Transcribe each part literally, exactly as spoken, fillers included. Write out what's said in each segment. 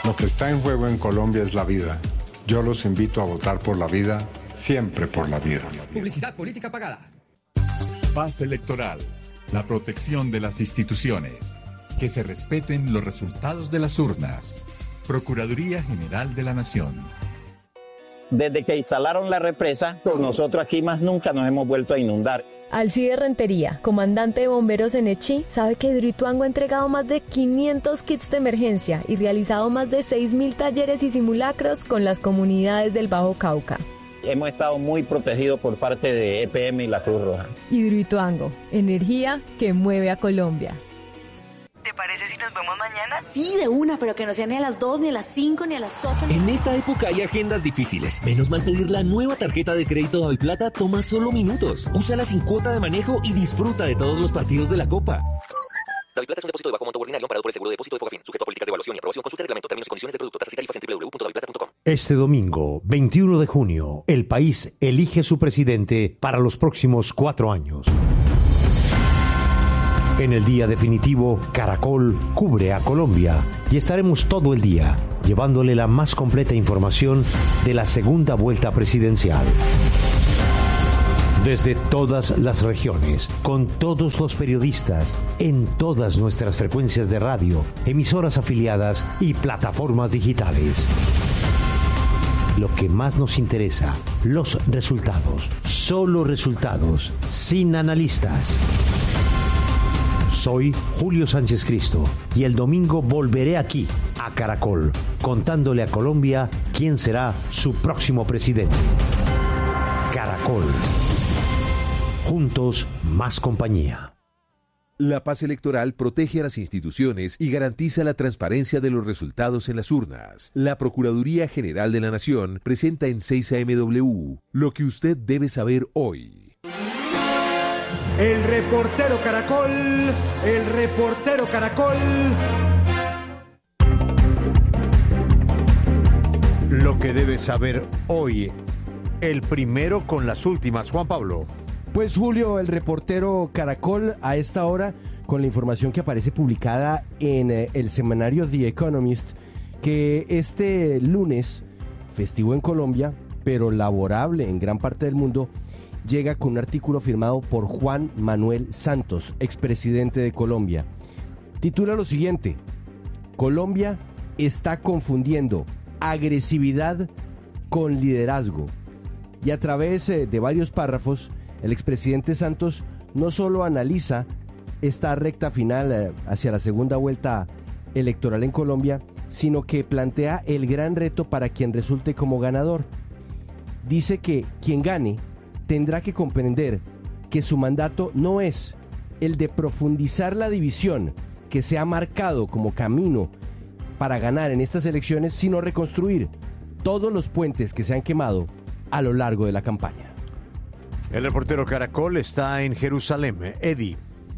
Lo que está en juego en Colombia es la vida. Yo los invito a votar por la vida, siempre por la vida. Publicidad política pagada. Paz electoral. La protección de las instituciones. Que se respeten los resultados de las urnas. Procuraduría General de la Nación. Desde que instalaron la represa, pues nosotros aquí más nunca nos hemos vuelto a inundar. Alcide Rentería, comandante de bomberos en Echí, sabe que Hidroituango ha entregado más de quinientos kits de emergencia y realizado más de seis mil talleres y simulacros con las comunidades del Bajo Cauca. Hemos estado muy protegidos por parte de E P M y la Cruz Roja. Hidroituango, energía que mueve a Colombia. ¿Te parece si nos vemos mañana? Sí, de una, pero que no sea ni a las dos, ni a las cinco, ni a las ocho. Ni... En esta época hay agendas difíciles. Menos mal pedir la nueva tarjeta de crédito Daviplata toma solo minutos. Úsala sin cuota de manejo y disfruta de todos los partidos de la Copa. Daviplata es un depósito de bajo monto ordinario amparado por el seguro de depósito de Fogafín, sujeto a políticas de evaluación y aprobación. Consulta el reglamento, términos y condiciones del producto, tasas y tarifas en doble u doble u doble u punto daviplata punto com. Este domingo, veintiuno de junio, el país elige su presidente para los próximos cuatro años. En el día definitivo, Caracol cubre a Colombia y estaremos todo el día llevándole la más completa información de la segunda vuelta presidencial. Desde todas las regiones, con todos los periodistas, en todas nuestras frecuencias de radio, emisoras afiliadas y plataformas digitales. Lo que más nos interesa, los resultados, solo resultados, sin analistas. Soy Julio Sánchez Cristo y el domingo volveré aquí, a Caracol, contándole a Colombia quién será su próximo presidente. Caracol. Juntos, más compañía. La paz electoral protege a las instituciones y garantiza la transparencia de los resultados en las urnas. La Procuraduría General de la Nación presenta en seis A M W lo que usted debe saber hoy. El reportero Caracol, el reportero Caracol. Lo que debe saber hoy, el primero con las últimas, Juan Pablo. Pues Julio, el reportero Caracol a esta hora con la información que aparece publicada en eh, el semanario The Economist, que este lunes, festivo en Colombia, pero laborable en gran parte del mundo, llega con un artículo firmado por Juan Manuel Santos, expresidente de Colombia. Titula lo siguiente: Colombia está confundiendo agresividad con liderazgo. Y a través de varios párrafos, el expresidente Santos no solo analiza esta recta final hacia la segunda vuelta electoral en Colombia, sino que plantea el gran reto para quien resulte como ganador. Dice que quien gane tendrá que comprender que su mandato no es el de profundizar la división que se ha marcado como camino para ganar en estas elecciones, sino reconstruir todos los puentes que se han quemado a lo largo de la campaña. El reportero Caracol está en Jerusalén. Eddie.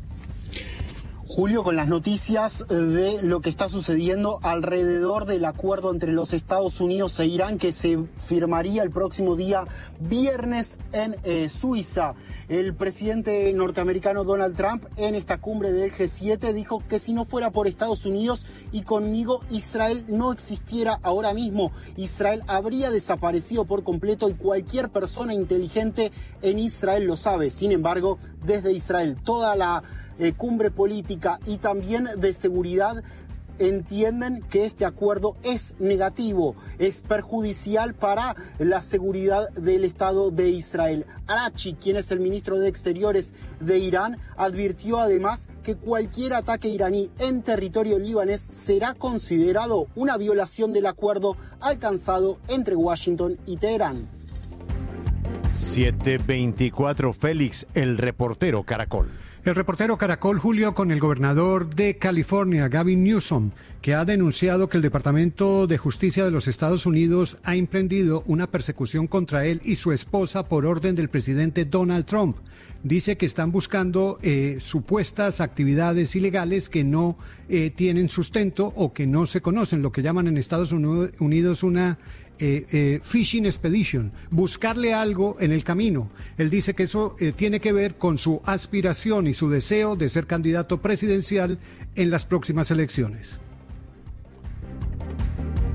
Julio, con las noticias de lo que está sucediendo alrededor del acuerdo entre los Estados Unidos e Irán que se firmaría el próximo día viernes en eh, Suiza. El presidente norteamericano Donald Trump en esta cumbre del G siete dijo que si no fuera por Estados Unidos y conmigo, Israel no existiera ahora mismo. Israel habría desaparecido por completo y cualquier persona inteligente en Israel lo sabe. Sin embargo, desde Israel toda la Eh, cumbre política y también de seguridad entienden que este acuerdo es negativo, es perjudicial para la seguridad del Estado de Israel. Arachi, quien es el ministro de Exteriores de Irán, advirtió además que cualquier ataque iraní en territorio libanés será considerado una violación del acuerdo alcanzado entre Washington y Teherán. siete veinticuatro, Félix, el reportero Caracol. El reportero Caracol, Julio, con el gobernador de California, Gavin Newsom, que ha denunciado que el Departamento de Justicia de los Estados Unidos ha emprendido una persecución contra él y su esposa por orden del presidente Donald Trump. Dice que están buscando eh, supuestas actividades ilegales que no eh, tienen sustento o que no se conocen, lo que llaman en Estados Unidos una eh, eh, fishing expedition, buscarle algo en el camino. Él dice que eso eh, tiene que ver con su aspiración y su deseo de ser candidato presidencial en las próximas elecciones.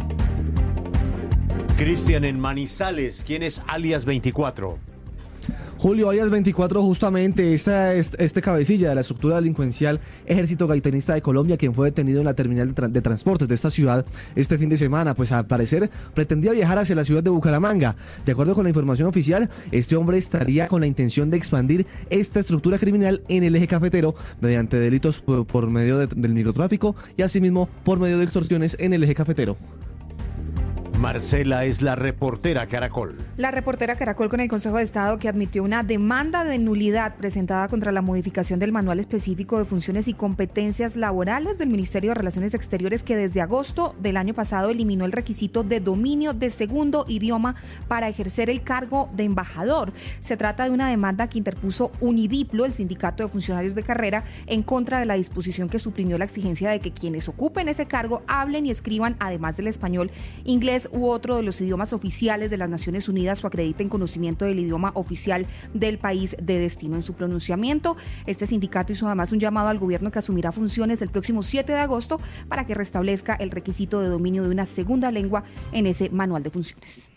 Cristian, en Manizales, ¿quién es alias veinticuatro? Julio, alias veinticuatro, justamente esta, este cabecilla de la estructura delincuencial Ejército Gaitanista de Colombia, quien fue detenido en la terminal de, tra- de transportes de esta ciudad este fin de semana, pues al parecer pretendía viajar hacia la ciudad de Bucaramanga. De acuerdo con la información oficial, este hombre estaría con la intención de expandir esta estructura criminal en el eje cafetero mediante delitos por, por medio de, del microtráfico y asimismo por medio de extorsiones en el eje cafetero. Marcela es la reportera Caracol. La reportera Caracol con el Consejo de Estado, que admitió una demanda de nulidad presentada contra la modificación del Manual Específico de Funciones y Competencias Laborales del Ministerio de Relaciones Exteriores, que desde agosto del año pasado eliminó el requisito de dominio de segundo idioma para ejercer el cargo de embajador. Se trata de una demanda que interpuso Unidiplo, el sindicato de funcionarios de carrera, en contra de la disposición que suprimió la exigencia de que quienes ocupen ese cargo hablen y escriban, además del español, inglés u otro de los idiomas oficiales de las Naciones Unidas o acrediten conocimiento del idioma oficial del país de destino. En su pronunciamiento, este sindicato hizo además un llamado al gobierno que asumirá funciones el próximo siete de agosto para que restablezca el requisito de dominio de una segunda lengua en ese manual de funciones.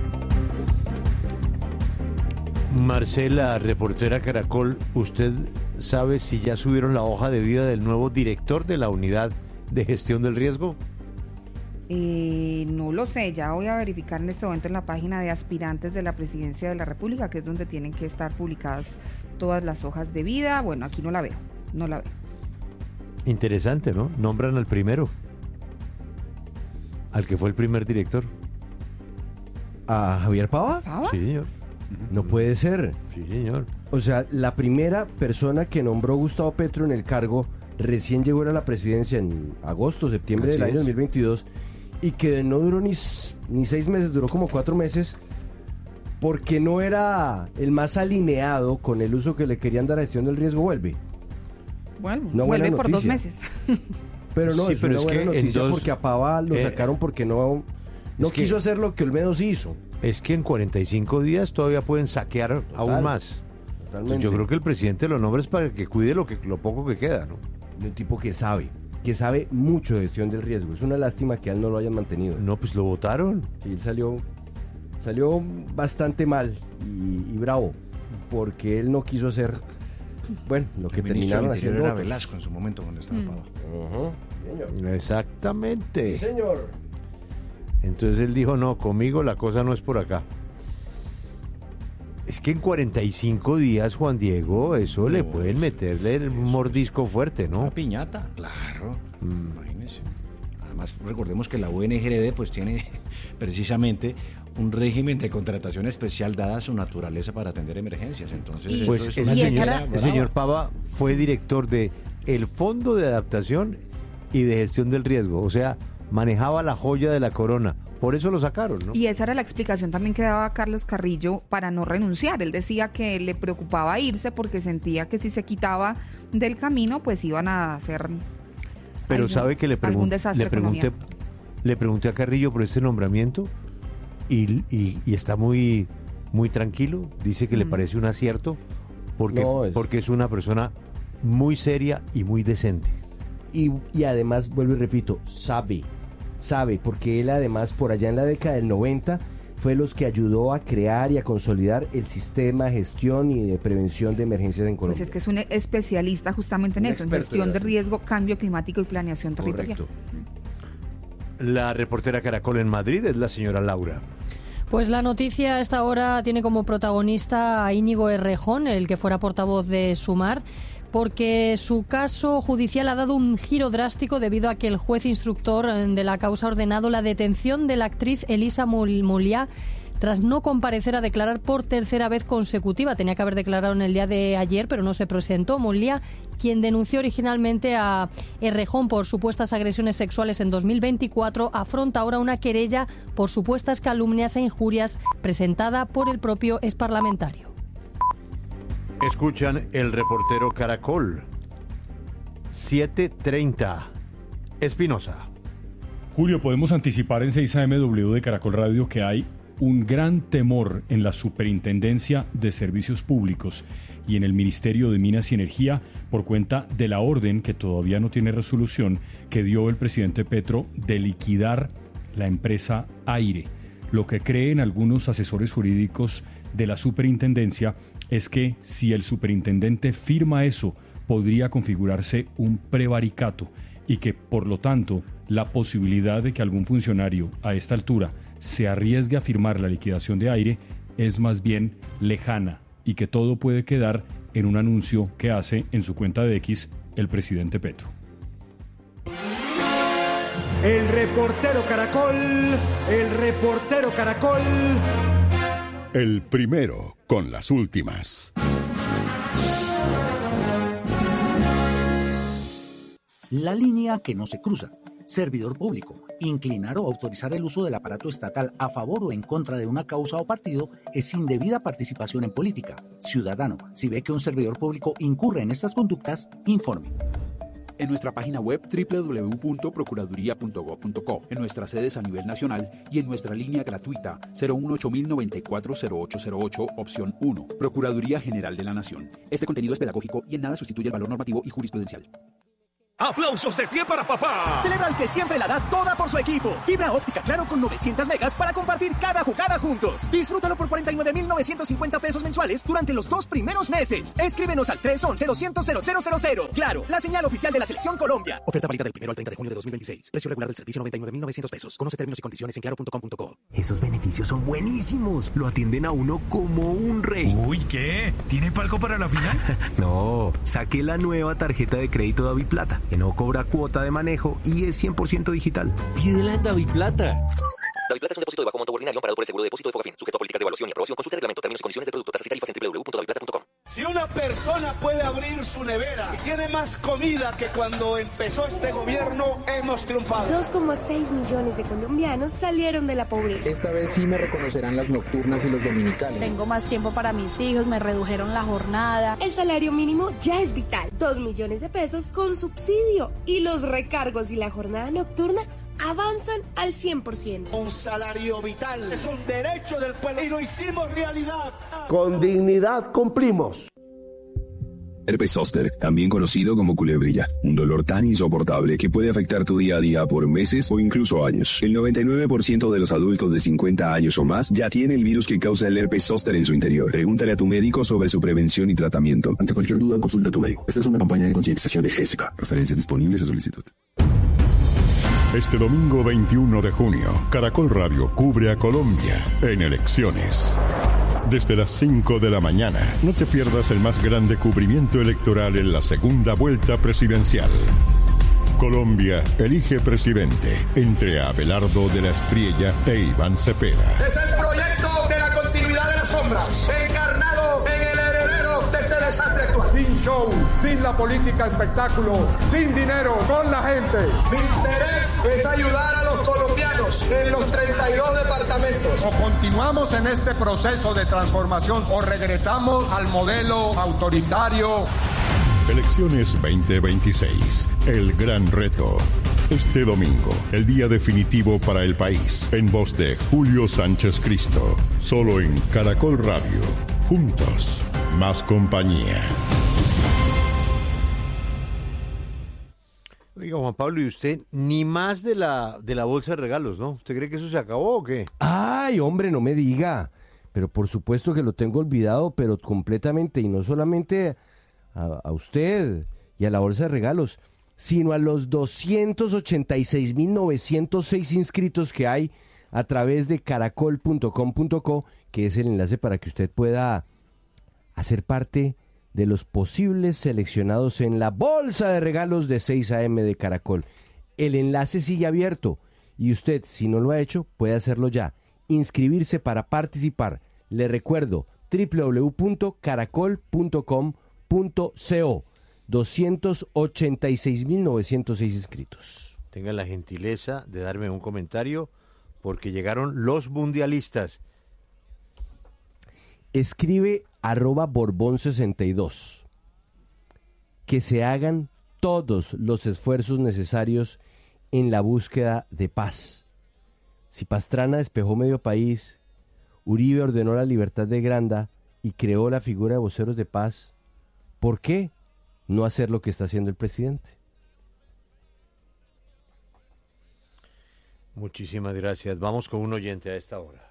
Marcela, reportera Caracol, ¿usted sabe si ya subieron la hoja de vida del nuevo director de la Unidad de Gestión del Riesgo? Eh, no lo sé, ya voy a verificar en este momento en la página de aspirantes de la Presidencia de la República, que es donde tienen que estar publicadas todas las hojas de vida. Bueno, aquí no la veo, no la veo. Interesante, ¿no? Nombran al primero, al que fue el primer director. ¿A Javier Pava? ¿Pava? Sí, señor. No puede ser. Sí, señor. O sea, la primera persona que nombró Gustavo Petro en el cargo recién llegó a la presidencia en agosto, septiembre Así del año es. dos mil veintidós, y que no duró ni, ni seis meses, duró como cuatro meses, porque no era el más alineado con el uso que le querían dar a gestión del riesgo. Vuelve. Bueno, Una vuelve buena por dos noticia. meses. Pero no, Sí, es pero una es buena que noticia en dos- porque a Pava lo eh, sacaron porque no, no es que- quiso hacer lo que Olmedo sí hizo. Es que en cuarenta y cinco días todavía pueden saquear Total, aún más. Totalmente. Yo creo que el presidente lo nombra es para que cuide lo que lo poco que queda, ¿no? De un tipo que sabe, que sabe mucho de gestión del riesgo. Es una lástima que a él no lo hayan mantenido. No, pues lo votaron. Sí, él salió, salió bastante mal y, y bravo, porque él no quiso hacer, bueno, lo que El ministro terminaron del Interior haciendo era otros. Velasco en su momento cuando estaba Mm. Pava. Ujú, señor. Exactamente. Sí, señor. Entonces él dijo, no, conmigo la cosa no es por acá. Es que en cuarenta y cinco días, Juan Diego, eso le pueden meterle el mordisco fuerte, ¿no? Una piñata, claro. Imagínese. Además, recordemos que la U N G R D pues tiene precisamente un régimen de contratación especial dada su naturaleza para atender emergencias. Entonces, Y- eso Pues es el una señor, señora el brava. señor Pava fue director de el Fondo de Adaptación y de Gestión del Riesgo, o sea, manejaba la joya de la corona. Por eso lo sacaron, ¿no? Y esa era la explicación también que daba Carlos Carrillo para no renunciar. Él decía que le preocupaba irse porque sentía que si se quitaba del camino, pues iban a hacer Pero algún- sabe que le, algún pregun- desastre le pregunté colonial. le pregunté a Carrillo por este nombramiento y, y- y está muy muy tranquilo, dice que le Mm. parece un acierto porque, No, es- porque es una persona muy seria y muy decente. Y, y además, vuelvo y repito, sabe, sabe, porque él además por allá en la década del noventa fue los que ayudó a crear y a consolidar el sistema de gestión y de prevención de emergencias en Pues Colombia. es que es un especialista justamente en Un eso, en experto gestión en de eso. riesgo, cambio climático y planeación territorial. Correcto. La reportera Caracol en Madrid es la señora Laura. Pues la noticia a esta hora tiene como protagonista a Íñigo Errejón, el que fuera portavoz de Sumar, porque su caso judicial ha dado un giro drástico debido a que el juez instructor de la causa ha ordenado la detención de la actriz Elisa Mouliá tras no comparecer a declarar por tercera vez consecutiva. Tenía que haber declarado en el día de ayer, pero no se presentó. Mouliá, quien denunció originalmente a Errejón por supuestas agresiones sexuales en dos mil veinticuatro, afronta ahora una querella por supuestas calumnias e injurias presentada por el propio exparlamentario. Escuchan el reportero Caracol. siete treinta. Espinosa. Julio, podemos anticipar en seis A M W de Caracol Radio que hay un gran temor en la Superintendencia de Servicios Públicos y en el Ministerio de Minas y Energía por cuenta de la orden que todavía no tiene resolución que dio el presidente Petro de liquidar la empresa Aire. Lo que creen algunos asesores jurídicos de la superintendencia es que si el superintendente firma eso, podría configurarse un prevaricato y que, por lo tanto, la posibilidad de que algún funcionario a esta altura se arriesgue a firmar la liquidación de Aire es más bien lejana y que todo puede quedar en un anuncio que hace en su cuenta de X el presidente Petro. El reportero Caracol, el reportero Caracol. El primero con las últimas. La línea que no se cruza. Servidor público. Inclinar o autorizar el uso del aparato estatal a favor o en contra de una causa o partido es indebida participación en política. Ciudadano, si ve que un servidor público incurre en estas conductas, informe. En nuestra página web doble u doble u doble u punto procuraduría punto gob punto co, en nuestras sedes a nivel nacional y en nuestra línea gratuita cero uno ocho mil noventa y cuatro cero ocho cero ocho, opción uno. Procuraduría General de la Nación. Este contenido es pedagógico y en nada sustituye el valor normativo y jurisprudencial. ¡Aplausos de pie para papá! Celebra al que siempre la da toda por su equipo. Fibra óptica Claro con novecientas megas para compartir cada jugada juntos. Disfrútalo por cuarenta y nueve mil novecientos cincuenta pesos mensuales durante los dos primeros meses. Escríbenos al tres once doscientos cero cero cero cero. Claro, la señal oficial de la Selección Colombia. Oferta válida del primero al treinta de junio de dos mil veintiséis. Precio regular del servicio noventa y nueve mil novecientos pesos. Conoce términos y condiciones en claro punto com punto co. Esos beneficios son buenísimos. Lo atienden a uno como un rey. Uy, ¿qué? ¿Tiene palco para la final? No, saqué la nueva tarjeta de crédito Daviplata, que no cobra cuota de manejo y es cien por ciento digital. Pídela en Daviplata. Daviplata es un depósito de bajo monto ordinario amparado por el seguro de depósito de Fogafín, sujeto a políticas de evaluación y aprobación. Consulte reglamento, términos y condiciones del producto, tasas y tarifas en doble u doble u doble u punto daviplata punto com. Si una persona puede abrir su nevera y tiene más comida que cuando empezó este gobierno, hemos triunfado. dos coma seis millones de colombianos salieron de la pobreza. Esta vez sí me reconocerán las nocturnas y los dominicales. Tengo más tiempo para mis hijos, me redujeron la jornada. El salario mínimo ya es vital. dos millones de pesos con subsidio. Y los recargos y la jornada nocturna avanzan al cien por ciento. Un salario vital es un derecho del pueblo y lo hicimos realidad. Con dignidad cumplimos. Herpes zóster, también conocido como culebrilla, un dolor tan insoportable que puede afectar tu día a día por meses o incluso años. El noventa y nueve por ciento de los adultos de cincuenta años o más ya tiene el virus que causa el herpes zóster en su interior. Pregúntale a tu médico sobre su prevención y tratamiento. Ante cualquier duda, consulta a tu médico. Esta es una campaña de concientización de Gésica. Referencias disponibles a solicitud. Este domingo veintiuno de junio, Caracol Radio cubre a Colombia en elecciones. Desde las cinco de la mañana, no te pierdas el más grande cubrimiento electoral en la segunda vuelta presidencial. Colombia elige presidente entre Abelardo de la Espriella e Iván Cepeda. Es el proyecto de la continuidad de las sombras, encarnado en el heredero de este desastre actual. Sin show, sin la política espectáculo, sin dinero, con la gente. Mi interés es ayudar a los colombianos en los treinta y dos departamentos. O continuamos en este proceso de transformación o regresamos al modelo autoritario. Elecciones veinte veintiséis, el gran reto. Este domingo, el día definitivo para el país, en voz de Julio Sánchez Cristo, solo en Caracol Radio. Juntos, más compañía. Oiga, Juan Pablo, ¿y usted ni más de la, de la bolsa de regalos, no? ¿Usted cree que eso se acabó o qué? Ay, hombre, no me diga. Pero por supuesto que lo tengo olvidado, pero completamente, y no solamente a, a usted y a la bolsa de regalos, sino a los doscientos ochenta y seis mil novecientos seis inscritos que hay a través de caracol punto com punto co, que es el enlace para que usted pueda hacer parte de los posibles seleccionados en la bolsa de regalos de seis a eme de Caracol. El enlace sigue abierto y usted, si no lo ha hecho, puede hacerlo ya. Inscribirse para participar. Le recuerdo, doble u doble u doble u punto caracol punto com punto co. doscientos ochenta y seis mil novecientos seis inscritos. Tenga la gentileza de darme un comentario porque llegaron los mundialistas. Escribe arroba Borbón sesenta y dos. Que se hagan todos los esfuerzos necesarios en la búsqueda de paz. Si Pastrana despejó medio país, Uribe ordenó la libertad de Granda y creó la figura de voceros de paz, ¿por qué no hacer lo que está haciendo el presidente? Muchísimas gracias. Vamos con un oyente a esta hora.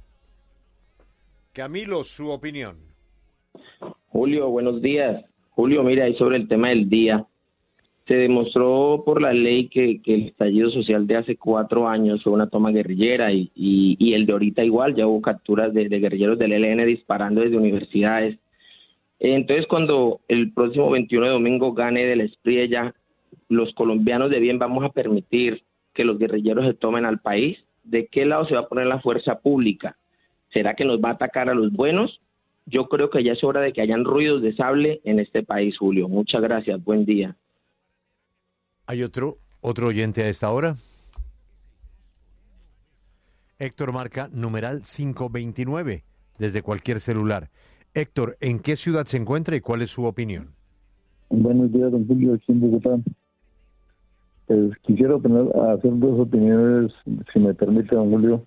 Camilo, su opinión. Julio, buenos días. Julio, mira, ahí sobre el tema del día. Se demostró por la ley que, que el estallido social de hace cuatro años fue una toma guerrillera y, y, y el de ahorita igual, ya hubo capturas de, de guerrilleros del E L N disparando desde universidades. Entonces, cuando el próximo veintiuno de domingo gane del Espriella, los colombianos de bien vamos a permitir que los guerrilleros se tomen al país. ¿De qué lado se va a poner la fuerza pública? ¿Será que nos va a atacar a los buenos? Yo creo que ya es hora de que hayan ruidos de sable en este país, Julio. Muchas gracias, buen día. ¿Hay otro, otro oyente a esta hora? Héctor marca numeral quinientos veintinueve desde cualquier celular. Héctor, ¿en qué ciudad se encuentra y cuál es su opinión? Buenos días, don Julio, aquí en Bogotá. Pues quisiera opinar, hacer dos opiniones, si me permite, don Julio.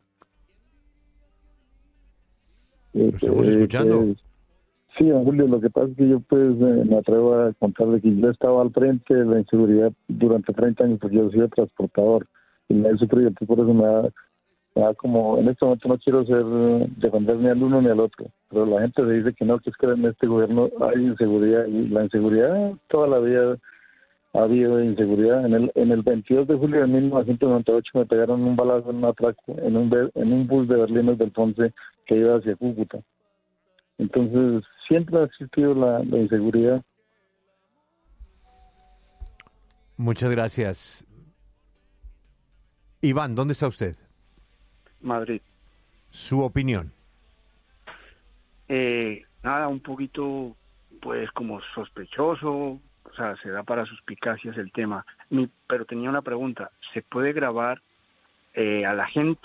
¿Lo estamos escuchando? Eh, sí, don Julio, lo que pasa es que yo pues eh, me atrevo a contarle que yo estaba al frente de la inseguridad durante treinta años porque yo soy transportador y me he sufrido, entonces por eso me da, me da como, en este momento no quiero ser defender ni al uno ni al otro, pero la gente se dice que no, que es que en este gobierno hay inseguridad y la inseguridad toda la vida ha habido inseguridad. En el en el veintidós de julio de mil novecientos noventa y ocho me pegaron un balazo en un atraco en un en un bus de Berlines del Ponce que iba hacia Cúcuta. Entonces siempre ha existido la, la inseguridad. Muchas gracias. Iván, ¿dónde está usted? Madrid. Su opinión. Eh, nada, un poquito pues como sospechoso. O sea, se da para suspicacias el tema. Mi, pero tenía una pregunta. ¿Se puede grabar eh, a la gente